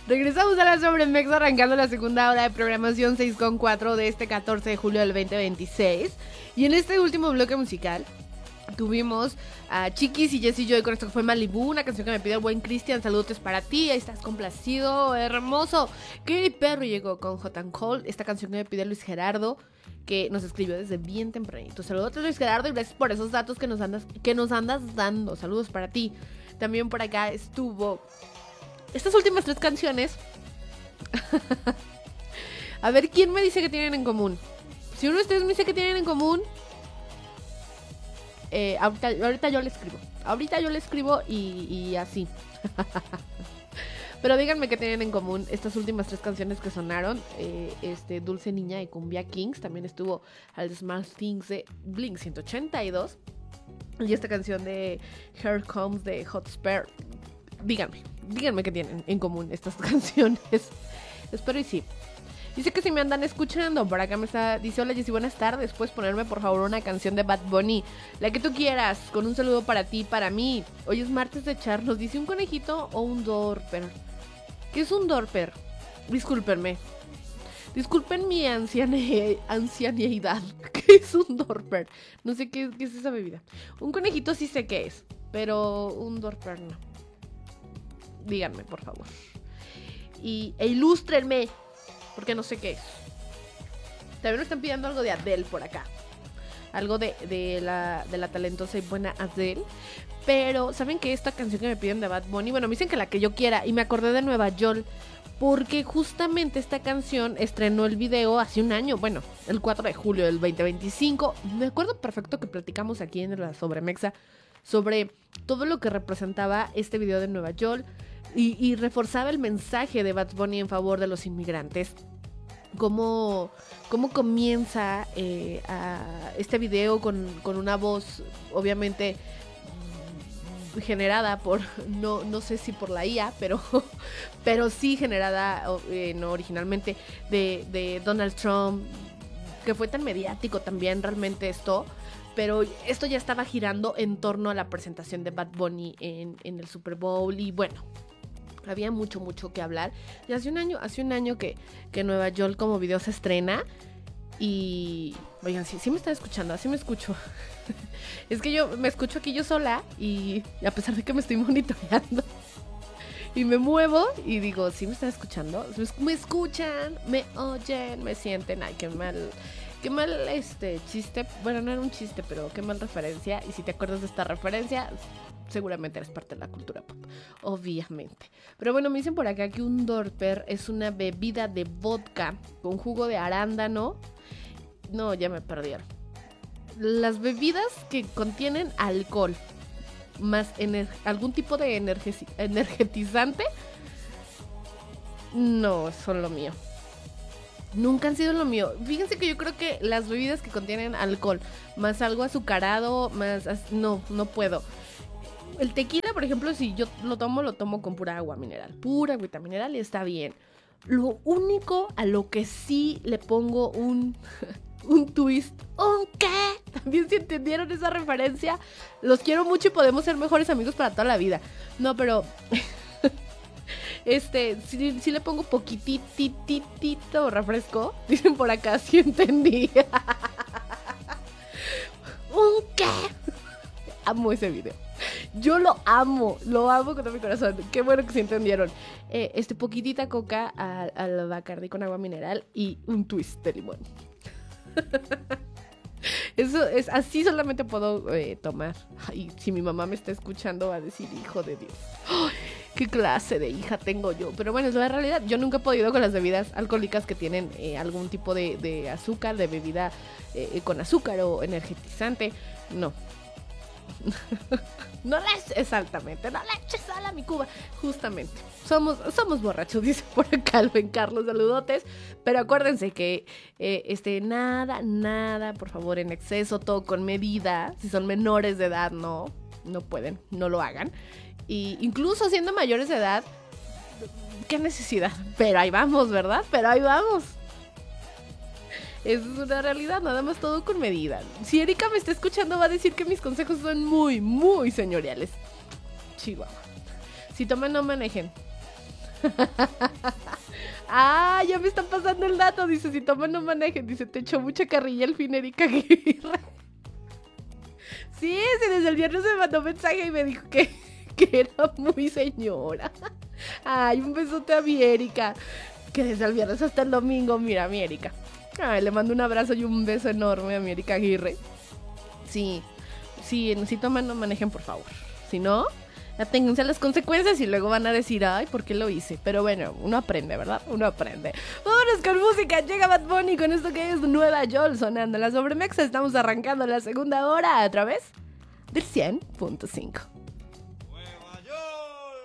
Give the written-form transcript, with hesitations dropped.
Regresamos a la Sobremex arrancando la segunda hora de programación 6:4 de este 14 de julio del 2026. Y en este último bloque musical tuvimos a Chiquis y Jessie Joy con esto que fue Malibu, una canción que me pide el buen Cristian. Saludos para ti, ahí estás complacido, hermoso. Katy Perry llegó con Hot and Cold, esta canción que me pide Luis Gerardo, que nos escribió desde bien tempranito. Saludos Luis Gerardo y gracias por esos datos que nos andas dando. Saludos para ti. También por acá estuvo estas últimas 3 canciones. A ver, ¿quién me dice que tienen en común? Si uno de ustedes me dice que tienen en común, ahorita yo le escribo. Ahorita yo le escribo y así. Pero díganme qué tienen en común estas últimas 3 canciones que sonaron. Dulce Niña y Cumbia Kings. También estuvo All Small Things de Blink 182. Y esta canción de Here Comes de Hot Spare. Díganme qué tienen en común estas canciones. Espero y sí. Dice que si me andan escuchando, por acá dice: hola Jessie, buenas tardes, puedes ponerme por favor una canción de Bad Bunny, la que tú quieras, con un saludo para ti, para mí. Hoy es martes de charlos. Dice: ¿un conejito o un dorper? ¿Qué es un dorper? Discúlpenme. Disculpen mi ancianidad. ¿Qué es un dorper? No sé qué es esa bebida. Un conejito sí sé qué es, pero un dorper no. Díganme, por favor. E ilústrenme, porque no sé qué es. También me están pidiendo algo de Adele por acá. Algo de la talentosa y buena Adele. Pero, ¿saben qué? Esta canción que me piden de Bad Bunny, bueno, me dicen que la que yo quiera. Y me acordé de Nueva York, porque justamente esta canción estrenó el video hace un año. Bueno, el 4 de julio del 2025. Me acuerdo perfecto que platicamos aquí en la Sobremexa sobre todo lo que representaba este video de Nueva York. Y reforzaba el mensaje de Bad Bunny en favor de los inmigrantes. Cómo comienza este video con una voz obviamente generada por, no sé si por la IA, pero sí generada no originalmente de Donald Trump, que fue tan mediático también realmente esto. Pero esto ya estaba girando en torno a la presentación de Bad Bunny en el Super Bowl. Y bueno, había mucho que hablar. Y hace un año que Nueva York como video se estrena. Y oigan, sí me están escuchando, así me escucho. Es que yo me escucho aquí yo sola. Y a pesar de que me estoy monitoreando y me muevo y digo, ¿sí me están escuchando? Me escuchan, me oyen, me sienten. Ay, qué mal chiste. Bueno, no era un chiste, pero qué mal referencia. Y si te acuerdas de esta referencia, seguramente eres parte de la cultura pop, obviamente. Pero bueno, me dicen por acá que un dorper es una bebida de vodka con jugo de arándano. No, ya me perdieron. Las bebidas que contienen alcohol más algún tipo de energetizante no son lo mío. Nunca han sido lo mío. Fíjense que yo creo que las bebidas que contienen alcohol más algo azucarado, no puedo. El tequila, por ejemplo, si yo lo tomo con pura agua mineral. Pura agüita mineral y está bien. Lo único a lo que sí le pongo un twist. ¿Un qué? También si entendieron esa referencia. Los quiero mucho y podemos ser mejores amigos para toda la vida. No, pero sí le pongo poquitito refresco. Dicen por acá, sí entendí. ¿Un qué? Amo ese video. Yo lo amo con todo mi corazón. Qué bueno que sí entendieron. Poquitita coca al Bacardi con agua mineral y un twist de limón. Eso es así, solamente puedo tomar. Ay, si mi mamá me está escuchando va a decir, hijo de Dios, ¡ay, qué clase de hija tengo yo! Pero bueno, es la realidad. Yo nunca he podido con las bebidas alcohólicas que tienen algún tipo de azúcar, de bebida con azúcar o energetizante. No. No le eches sal a mi Cuba. Justamente, somos borrachos, dice por acá el buen Carlos, saludotes. Pero acuérdense que nada, por favor, en exceso, todo con medida. Si son menores de edad, no pueden, no lo hagan. Y incluso siendo mayores de edad, qué necesidad. Pero ahí vamos, ¿verdad? Es una realidad, nada más todo con medida. Si Erika me está escuchando va a decir que mis consejos son muy señoriales. Chihuahua. Si toman, no manejen. Ah, ya me están pasando el dato. Dice, si toman no manejen. Dice, te echó mucha carrilla al fin Erika Aguirre. Sí, desde el viernes me mandó mensaje y me dijo que era muy señora. Ay, un besote a mi Erika. Que desde el viernes hasta el domingo, mira a mi Erika. Ay, le mando un abrazo y un beso enorme a mi Erika Aguirre. Sí, si toman no manejen, por favor. Si no, aténganse a las consecuencias y luego van a decir, ay, ¿por qué lo hice? Pero bueno, uno aprende, ¿verdad? Uno aprende. Vámonos con música. Llega Bad Bunny con esto que es Nueva York sonando en la Sobremexa. Estamos arrancando la segunda hora a través del 100.5.